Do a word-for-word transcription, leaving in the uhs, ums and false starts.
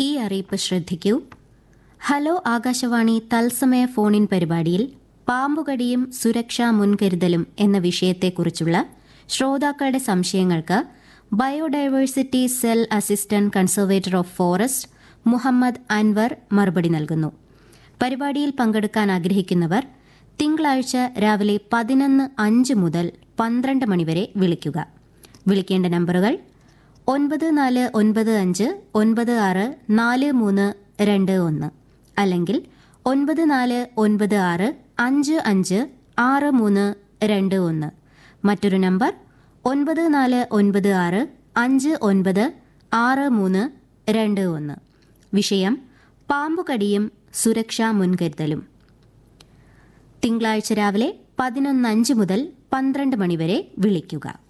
ഈ അറിയിപ്പ് ശ്രദ്ധിക്കൂ. ഹലോ ആകാശവാണി തത്സമയ ഫോണിൻ പരിപാടിയിൽ പാമ്പുകടിയും സുരക്ഷാ മുൻകരുതലും എന്ന വിഷയത്തെക്കുറിച്ചുള്ള ശ്രോതാക്കളുടെ സംശയങ്ങൾക്ക് biodiversity cell assistant conservator of forest Muhammad Anwar മറുപടി നൽകുന്നു. പരിപാടിയിൽ പങ്കെടുക്കാൻ ആഗ്രഹിക്കുന്നവർ തിങ്കളാഴ്ച രാവിലെ പതിനൊന്ന് അഞ്ച് മുതൽ പന്ത്രണ്ട് മണിവരെ വിളിക്കുക. വിളിക്കേണ്ട നമ്പറുകൾ ഒൻപത് നാല് ഒൻപത് അഞ്ച് ഒൻപത് ആറ് നാല് മൂന്ന് രണ്ട് ഒന്ന് അല്ലെങ്കിൽ ഒൻപത് നാല് ഒൻപത് ആറ് അഞ്ച് അഞ്ച് ആറ് മൂന്ന് രണ്ട് ഒന്ന്. മറ്റൊരു നമ്പർ ഒൻപത് നാല് ഒൻപത് ആറ് അഞ്ച് ഒൻപത് ആറ് മൂന്ന് രണ്ട് ഒന്ന്. വിഷയം പാമ്പുകടിയും സുരക്ഷാ മുൻകരുതലും. തിങ്കളാഴ്ച രാവിലെ പതിനൊന്നഞ്ച് മുതൽ പന്ത്രണ്ട് മണിവരെ വിളിക്കുക.